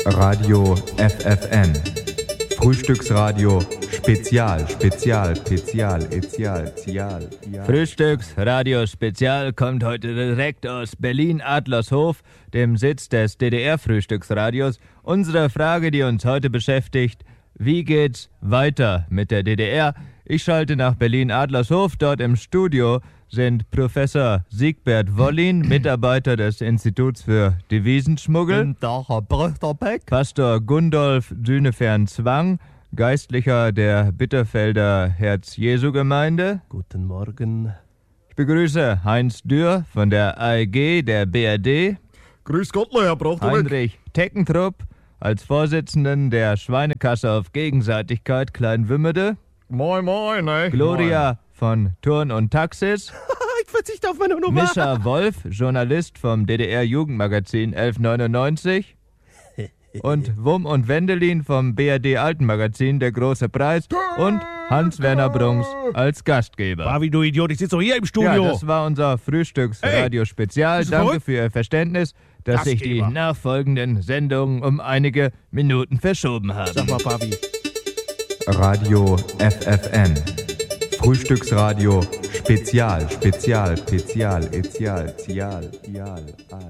Radio FFN. Frühstücksradio Spezial. Frühstücksradio Spezial kommt heute direkt aus Berlin-Adlershof, dem Sitz des DDR-Frühstücksradios. Unsere Frage, die uns heute beschäftigt: Wie geht's weiter mit der DDR? Ich schalte nach Berlin-Adlershof. Dort im Studio sind Professor Siegbert Wollin, Mitarbeiter des Instituts für Devisenschmuggel, Pastor Gundolf Dünefern-Zwang, Geistlicher der Bitterfelder Herz-Jesu-Gemeinde. Guten Morgen. Ich begrüße Heinz Dürr von der AEG der BRD. Grüß Gott, Herr Brochterbeck. Heinrich Teckentrupp als Vorsitzenden der Schweinekasse auf Gegenseitigkeit Kleinwümmede. Moin, moin, ne? Gloria von Turn und Taxis. Ich verzichte auf meine Nummer. Mischa Wolf, Journalist vom DDR-Jugendmagazin 1199. Und Wum und Wendelin vom BRD-Altenmagazin Der Große Preis. Und Hans-Werner Brunks als Gastgeber. Bavi, du Idiot, ich sitze doch hier im Studio. Ja, das war unser Frühstücksradio-Spezial. bist du Danke verrückt? für Ihr Verständnis, dass sich die Gastgeber. nachfolgenden Sendungen um einige Minuten verschoben haben. Sag mal, Bavi. Radio FFN. Frühstücksradio Spezial.